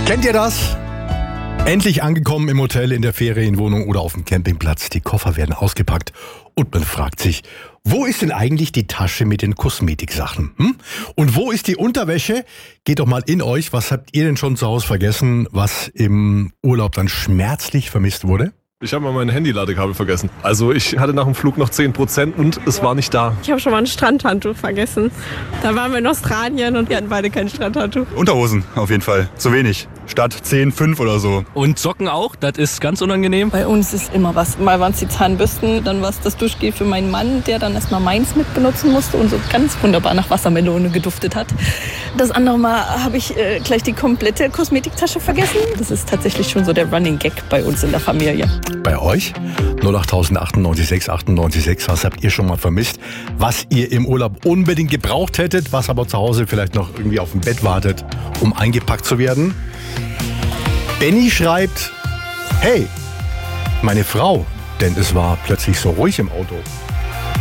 Kennt ihr das? Endlich angekommen im Hotel, in der Ferienwohnung oder auf dem Campingplatz. Die Koffer werden ausgepackt und man fragt sich, wo ist denn eigentlich die Tasche mit den Kosmetiksachen? Und wo ist die Unterwäsche? Geht doch mal in euch. Was habt ihr denn schon zu Hause vergessen, was im Urlaub dann schmerzlich vermisst wurde? Ich habe mal mein Handy-Ladekabel vergessen. Also ich hatte nach dem Flug noch 10% und es war nicht da. Ich habe schon mal ein Strandhandtuch vergessen. Da waren wir in Australien und wir hatten beide kein Strandhandtuch. Unterhosen auf jeden Fall. Zu wenig. Statt 10, 5 oder so. Und Socken auch, das ist ganz unangenehm. Bei uns ist immer was. Mal waren es die Zahnbürsten, dann war es das Duschgel für meinen Mann, der dann erstmal meins mit benutzen musste und so ganz wunderbar nach Wassermelone geduftet hat. Das andere Mal habe ich gleich die komplette Kosmetiktasche vergessen. Das ist tatsächlich schon so der Running Gag bei uns in der Familie. Bei euch? 08098 698 was habt ihr schon mal vermisst? Was ihr im Urlaub unbedingt gebraucht hättet, was aber zu Hause vielleicht noch irgendwie auf dem Bett wartet, um eingepackt zu werden? Benny schreibt, hey, meine Frau, denn es war plötzlich so ruhig im Auto.